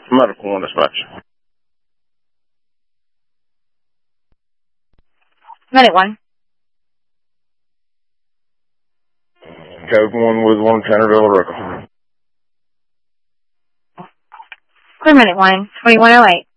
Medical 1 dispatch. Medic 1. Code 1 with 1 Tannerville Rickle. Clear Medic 1, 2108.